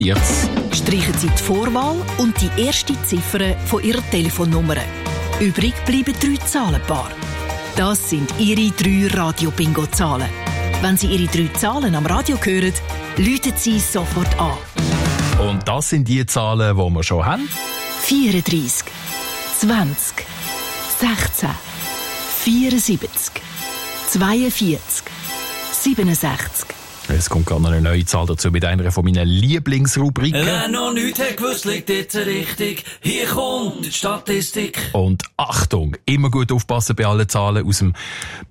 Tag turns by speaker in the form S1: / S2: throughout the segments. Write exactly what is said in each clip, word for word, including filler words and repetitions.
S1: Jetzt.
S2: Streichen Sie die Vorwahl und die erste Ziffer von Ihrer Telefonnummer. Übrig bleiben drei Zahlenpaare. Das sind Ihre drei Radio-Bingo-Zahlen. Wenn Sie Ihre drei Zahlen am Radio hören, läuten Sie sofort an.
S1: Und das sind die Zahlen, die wir schon haben.
S2: vierunddreissig, zwanzig, sechzehn, vierundsiebzig, zweiundvierzig, siebenundsechzig.
S1: Es kommt gerade noch eine neue Zahl dazu mit einer von meinen Lieblingsrubriken.
S3: Wer noch nichts hat gewusst, liegt jetzt richtig. Hier kommt die Statistik.
S1: Und Achtung, immer gut aufpassen bei allen Zahlen aus dem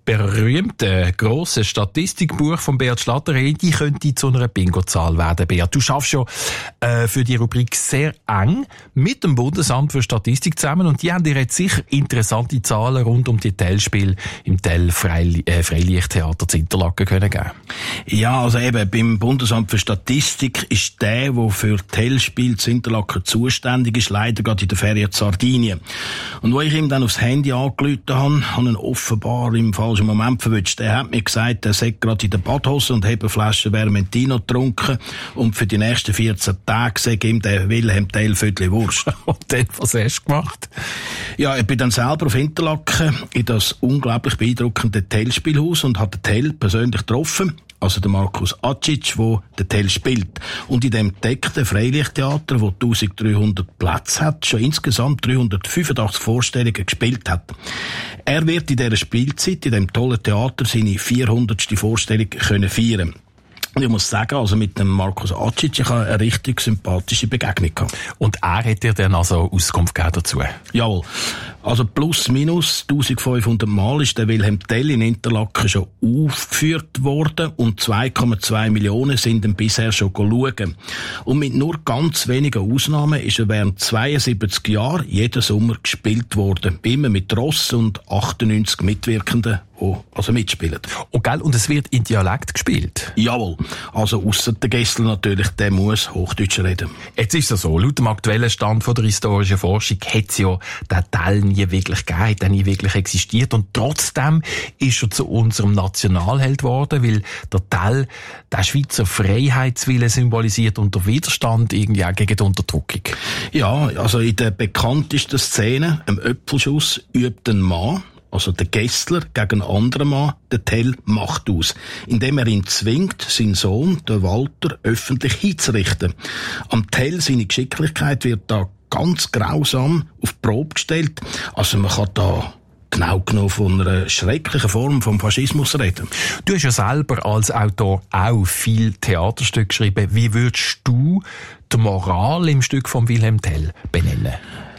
S1: berühmten, grossen Statistikbuch von Beat Schlatter. Die könnte zu einer Bingo-Zahl werden, Beat. Du schaffst ja äh, für die Rubrik sehr eng mit dem Bundesamt für Statistik zusammen und die haben dir jetzt sicher interessante Zahlen rund um die Tellspiele im Tell Freili- äh, Freilichttheater zu Interlaken können geben.
S4: Ja, also eben, beim Bundesamt für Statistik ist der, der für Tellspiel zu Interlaken zuständig ist, leider gerade in der Ferien zu Sardinien. Und wo ich ihm dann aufs Handy angerufen habe, habe ihn offenbar im falschen Moment verwünscht. Er hat mir gesagt, er sei gerade in der Badhose und habe eine Flasche Vermentino getrunken und für die nächsten vierzehn Tage sei ihm der Wilhelm Tell Viertel Wurst.
S1: Und dann, was hast du gemacht?
S4: Ja, ich bin dann selber auf Interlaken in das unglaublich beeindruckende Tellspielhaus und habe den Tell persönlich getroffen. Also der Markus Acic, der den Tell spielt. Und in dem gedeckten Freilichttheater, das eintausenddreihundert Plätze hat, schon insgesamt dreihundertfünfundachtzig Vorstellungen gespielt hat. Er wird in dieser Spielzeit, in dem tollen Theater, seine vierhundertste Vorstellung können feiern. Und ich muss sagen, also mit dem Markus Acic, ich habe eine richtig sympathische Begegnung gehabt.
S1: Und er hat dir dann also Auskunft gegeben dazu?
S4: Jawohl. Also plus minus eintausendfünfhundert Mal ist der Wilhelm Tell in Interlaken schon aufgeführt worden und zwei Komma zwei Millionen sind ihn bisher schon schauen. Und mit nur ganz wenigen Ausnahmen ist er während zweiundsiebzig Jahren jeden Sommer gespielt worden. Immer mit Ross und achtundneunzig Mitwirkenden, die also mitspielen.
S1: Und, gell, und es wird in Dialekt gespielt?
S4: Jawohl. Also ausser der Gessler natürlich, der muss Hochdeutsch reden.
S1: Jetzt ist es so, laut dem aktuellen Stand von der historischen Forschung hat es ja den Tell nie wirklich gegeben, hat er nie wirklich existiert und trotzdem ist er zu unserem Nationalheld geworden, weil der Tell den Schweizer Freiheitswillen symbolisiert und der Widerstand irgendwie auch gegen die Unterdrückung.
S4: Ja, also in der bekanntesten Szene, im Öpfelschuss, übt ein Mann, also der Gessler, gegen einen anderen Mann, den Tell Macht aus, indem er ihn zwingt, seinen Sohn, den Walter, öffentlich hinzurichten. Am Tell, seine Geschicklichkeit wird da ganz grausam auf die Probe gestellt. Also man kann da genau genommen von einer schrecklichen Form vom Faschismus reden.
S1: Du hast ja selber als Autor auch viel Theaterstücke geschrieben. Wie würdest du die Moral im Stück von Wilhelm Tell benennen?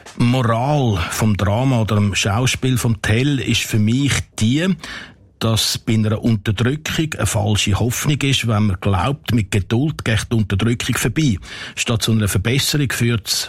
S4: Moral vom Drama oder dem Schauspiel vom Tell ist für mich die, dass bei einer Unterdrückung eine falsche Hoffnung ist, wenn man glaubt, mit Geduld geht die Unterdrückung vorbei. Statt zu einer Verbesserung führt es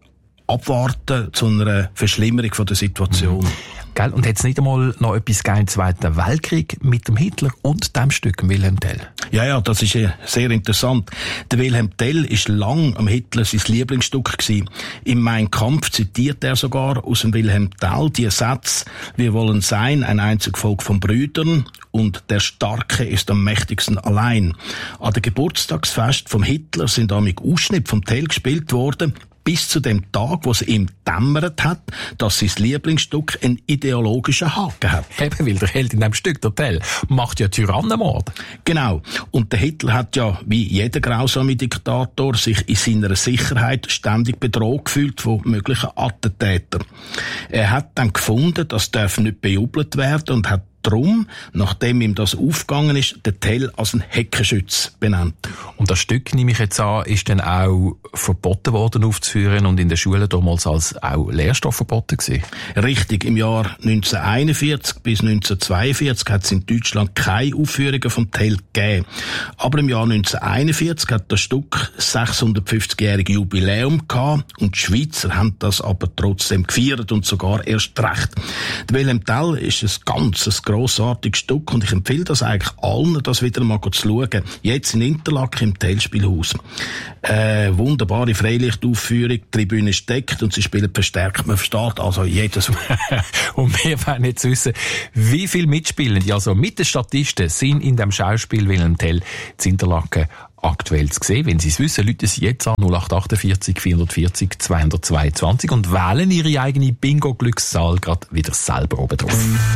S4: Abwarten zu einer Verschlimmerung von der Situation.
S1: Mhm. Gell? Und hat es nicht einmal noch etwas gegeben im Zweiten Weltkrieg mit dem Hitler und dem Stück Wilhelm Tell?
S4: Ja, ja, das ist ja sehr interessant. Der Wilhelm Tell ist lang am Hitler sein Lieblingsstück gewesen. Im Mein Kampf zitiert er sogar aus dem Wilhelm Tell die Sätze: Wir wollen sein ein einzig Volk von Brüdern und der Starke ist am mächtigsten allein. An der Geburtstagsfest vom Hitler sind amig Ausschnitte vom Tell gespielt worden, bis zu dem Tag, wo es ihm dämmert hat, dass sein Lieblingsstück einen ideologischen Haken hat.
S1: Eben, weil der Held in dem Stück, der Tell, macht ja Tyrannenmord.
S4: Genau. Und der Hitler hat ja, wie jeder grausame Diktator, sich in seiner Sicherheit ständig bedroht gefühlt von möglichen Attentätern. Er hat dann gefunden, das darf nicht bejubelt werden und hat darum, nachdem ihm das aufgegangen ist, den Tell als einen Heckenschütz benannt.
S1: Und das Stück, nehme ich jetzt an, ist dann auch verboten worden aufzuführen und in den Schulen damals als auch Lehrstoff verboten gewesen?
S4: Richtig, im Jahr neunzehnhunderteinundvierzig bis neunzehnhundertzweiundvierzig hat es in Deutschland keine Aufführungen vom Tell gegeben. Aber im Jahr neunzehnhunderteinundvierzig hat das Stück sechshundertfünfzigjährige Jubiläum gehabt und die Schweizer haben das aber trotzdem gefeiert und sogar erst recht. Der Wilhelm Tell ist ein ganzes grosses grossartiges Stück und ich empfehle das eigentlich allen, das wieder mal zu schauen. Jetzt in Interlaken im Teilspielhaus. Äh, wunderbare Freilichtaufführung, die Tribüne steckt und sie spielen verstärkt. Man versteht also jedes.
S1: Und wir wollen jetzt wissen, wie viele Mitspielende, also mit den Statisten, sind in dem Schauspiel Wilhelm Tell zu Interlaken aktuell zu sehen. Wenn Sie es wissen, rufen Sie jetzt an null acht achtundvierzig vierhundertvierzig zweihundertzweiundzwanzig und wählen Ihre eigene Bingo-Glückszahl gerade wieder selber oben drauf.